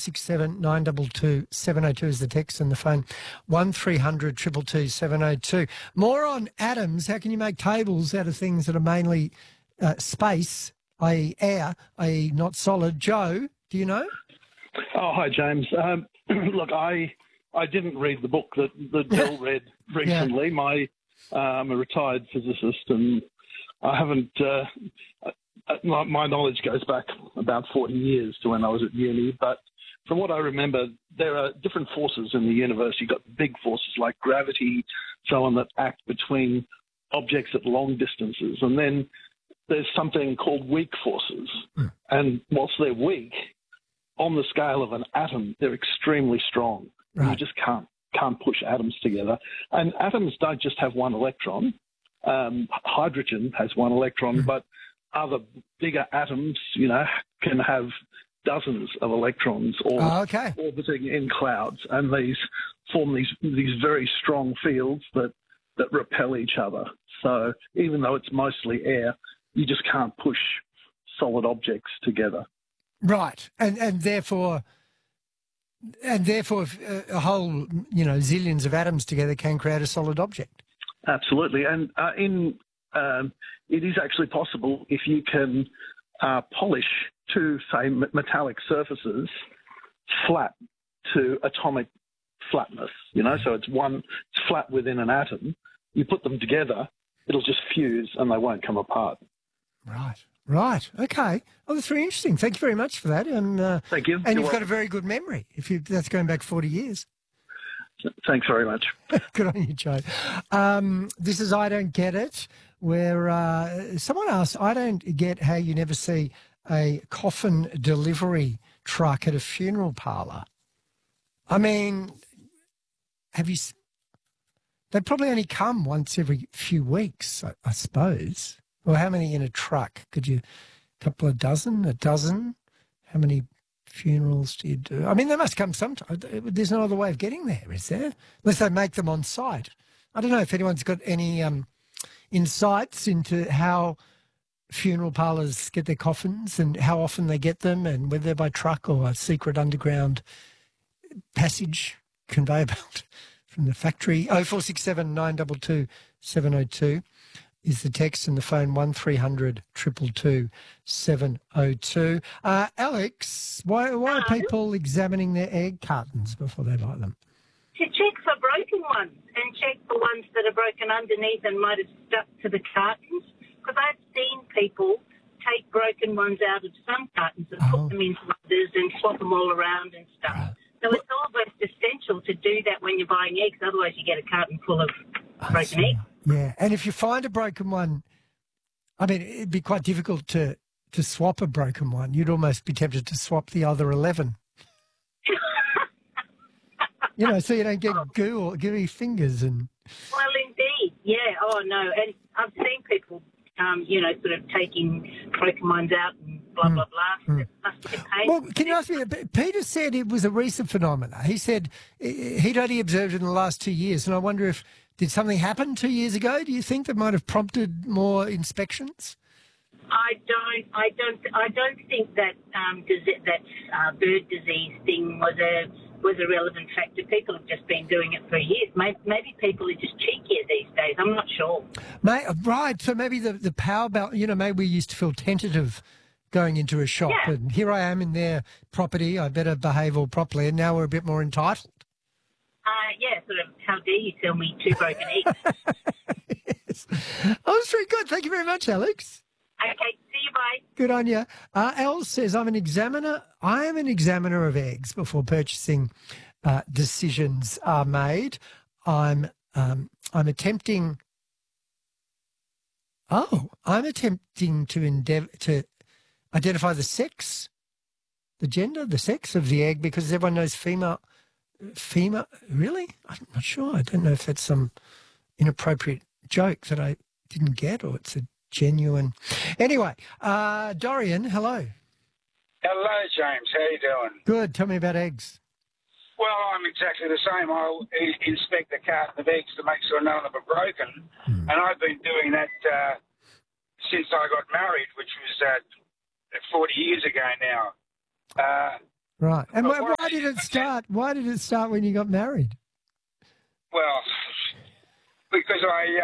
0467 922 702 is the text, and the phone 1300 222 702. More on atoms. How can you make tables out of things that are mainly space, i.e. air, i.e. not solid? Joe, do you know? Oh, hi, James. Look, I didn't read the book that Bill read recently. Yeah. I'm a retired physicist, and I haven't. My knowledge goes back about 40 years to when I was at uni. But from what I remember, there are different forces in the universe. You've got big forces like gravity, so on, that act between objects at long distances, and then there's something called weak forces. And whilst they're weak, on the scale of an atom, they're extremely strong. Right. You just can't push atoms together. And atoms don't just have one electron. Hydrogen has one electron, but other bigger atoms, can have dozens of electrons orbiting in clouds, and these form these very strong fields that repel each other. So even though it's mostly air, you just can't push solid objects together. Right, and therefore a whole, zillions of atoms together can create a solid object. Absolutely, and it is actually possible if you can polish two, say, metallic surfaces flat to atomic flatness. So it's flat within an atom. You put them together, it'll just fuse and they won't come apart. Right. Okay. Oh, that's very interesting. Thank you very much for that. And thank you. And you've got a very good memory. That's going back 40 years. Thanks very much. Good on you, Joe. This is I Don't Get It, where someone asked, I don't get how you never see a coffin delivery truck at a funeral parlour. I mean, they probably only come once every few weeks, I suppose. Well, how many in a truck? A couple of dozen, a dozen? How many funerals do you do? I mean, they must come sometime. There's no other way of getting there, is there? Unless they make them on site. I don't know if anyone's got any insights into how funeral parlours get their coffins and how often they get them, and whether they're by truck or a secret underground passage conveyor belt from the factory. 0467 922 702 is the text, and the phone 1300 222 702. Alex, why are people examining their egg cartons before they buy them? To check for broken ones and check for ones that are broken underneath and might have stuck to the cartons. Because I've seen people take broken ones out of some cartons and put them into others and swap them all around and stuff. Right. So it's almost essential to do that when you're buying eggs. Otherwise, you get a carton full of broken eggs. Yeah, and if you find a broken one, I mean, it'd be quite difficult to swap a broken one. You'd almost be tempted to swap the other 11. So you don't get goo or gooey fingers. Well, indeed, yeah. Oh, no, and I've seen people, sort of taking broken ones out and blah, blah, blah. It must be painful. Well, can you ask me, Peter said it was a recent phenomenon. He said he'd only observed it in the last 2 years, and I wonder if, did something happen 2 years ago? Do you think that might have prompted more inspections? I don't think that bird disease thing was a relevant factor. People have just been doing it for years. Maybe people are just cheekier these days. I'm not sure. Right. So maybe the power belt. Maybe we used to feel tentative going into a shop, and here I am in their property. I better behave all properly, and now we're a bit more entitled. Sort of, how dare you sell me 2 broken eggs? Yes. Oh, that's very good. Thank you very much, Alex. Okay, see you, bye. Good on you. Elle says, I'm an examiner. I am an examiner of eggs before purchasing decisions are made. I'm attempting to identify the sex, the gender, the sex of the egg, because everyone knows female, really? I'm not sure. I don't know if that's some inappropriate joke that I didn't get or it's a genuine. Anyway, Dorian, hello. Hello, James. How you doing? Good. Tell me about eggs. Well, I'm exactly the same. I'll inspect the carton of eggs to make sure none of them are broken. And I've been doing that since I got married, which was 40 years ago now. Right. And why did it start? Why did it start when you got married? Well, because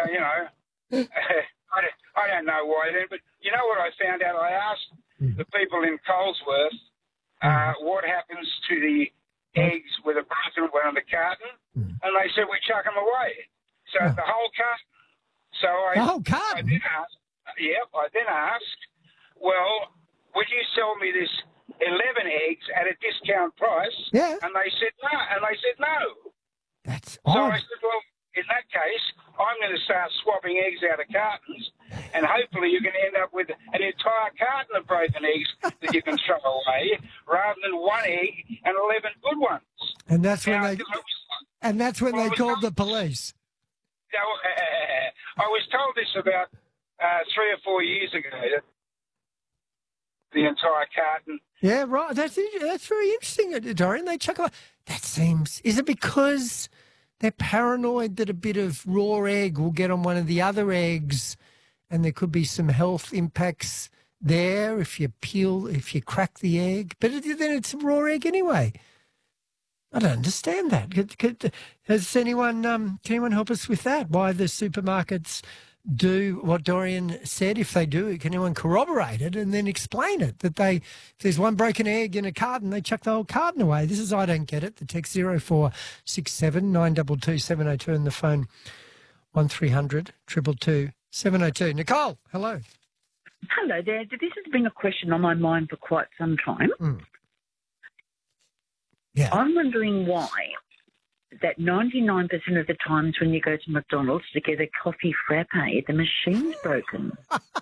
I don't know why then, but you know what I found out? I asked the people in Colesworth what happens to the eggs with a broken one on the carton, and they said we chuck them away. So the whole carton. So the whole carton? I then asked, well, would you sell me this 11 eggs at a discount price? Yeah. And they said no. That's So odd. I said, well, in that case, I'm going to start swapping eggs out of cartons, and hopefully you can end up with an entire carton of broken eggs that you can throw away, rather than one egg and 11 good ones. And that's when they called the police. I was told this about 3 or 4 years ago. The entire carton. Yeah, right. That's very interesting, Dorian. They chuck away. That seems. Is it because they're paranoid that a bit of raw egg will get on one of the other eggs, and there could be some health impacts there if you crack the egg? But then it's a raw egg anyway. I don't understand that. Has anyone? Can anyone help us with that? Why the supermarkets do what Dorian said? If they do, can anyone corroborate it and then explain it? That if there's one broken egg in a carton, they chuck the whole carton away. This is I don't get it. The text 0467 922 702 and the phone 1300 222 702. Nicole, hello. Hello there. This has been a question on my mind for quite some time. Yeah. I'm wondering why that 99% of the times when you go to McDonald's to get a coffee frappe, the machine's broken.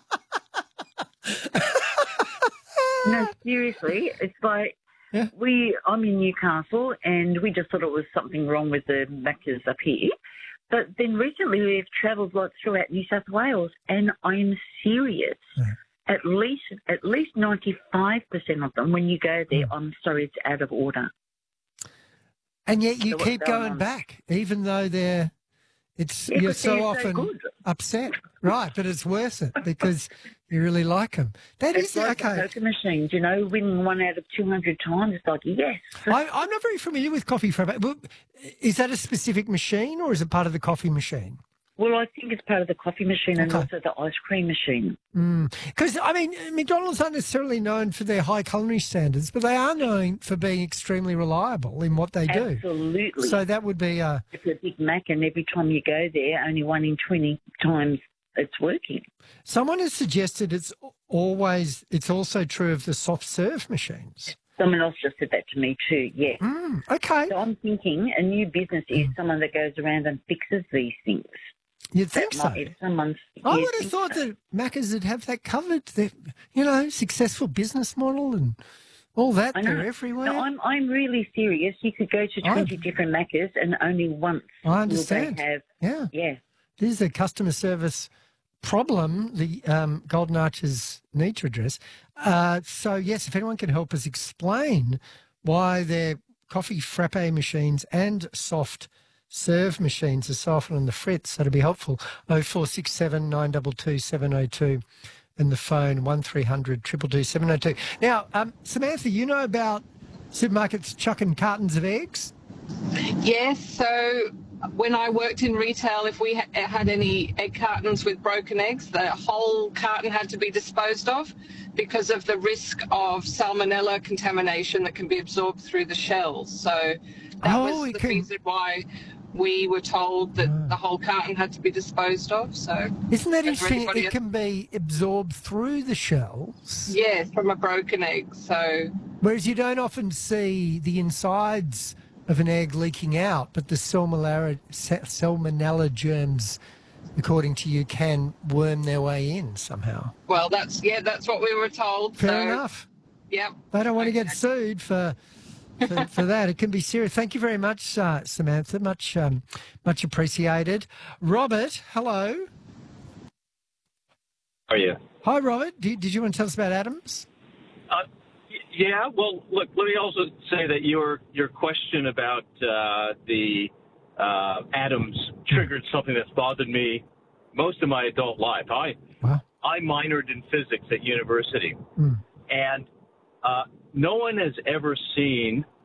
No, seriously, it's like I'm in Newcastle and we just thought it was something wrong with the Macca's up here. But then recently we've travelled throughout New South Wales, and I am serious. At least 95% of them, when you go there, I'm sorry, it's out of order. And yet you keep going back, even though you're so often upset. Right, but it's worth it because you really like them. It's like the poker machines, winning 1 out of 200 times. It's like, yes. I'm not very familiar with coffee frappe. Is that a specific machine or is it part of the coffee machine? Well, I think it's part of the coffee machine and also the ice cream machine. Because, McDonald's aren't necessarily known for their high culinary standards, but they are known for being extremely reliable in what they do. Absolutely. So that would be It's a Big Mac, and every time you go there, only 1 in 20 times it's working. Someone has suggested it's also true of the soft serve machines. Someone else just said that to me too, yes. Okay. So I'm thinking a new business is someone that goes around and fixes these things. You'd think so. I would have thought that Macca's would have that covered. Successful business model and all that. They're everywhere. No, I'm really serious. You could go to 20 different Macca's and only once I understand. will they have. Yeah. This is a customer service problem the Golden Arches need to address. So, yes, if anyone can help us explain why their coffee frappe machines and soft serve machines are so often on the fritz, that'd be helpful. 0467 922 702 and the phone 1300 222 702. Now, Samantha, you know about supermarkets chucking cartons of eggs? Yes, so when I worked in retail, if we had any egg cartons with broken eggs, the whole carton had to be disposed of because of the risk of salmonella contamination that can be absorbed through the shells. So that was the reason why we were told that the whole carton had to be disposed of. So isn't that interesting? It can be absorbed through the shells. Yes, from a broken egg. So whereas you don't often see the insides of an egg leaking out, but the salmonella germs, according to you, can worm their way in somehow. Well, that's what we were told. Fair enough. Yeah. They don't want to get sued for that. It can be serious. Thank you very much, Samantha. Much appreciated. Robert, hello. How are you? Hi, Robert. Did you want to tell us about Adams? Yeah. Well, look. Let me also say that your question about the Adams triggered something that's bothered me most of my adult life. I minored in physics at university, and no one has ever seen